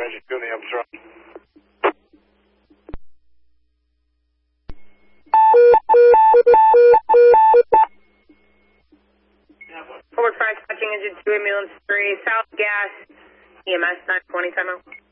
engine 2 in the Armstrong. Forward 5, touching engine 2, ambulance 3, South Gas, EMS 920, time out.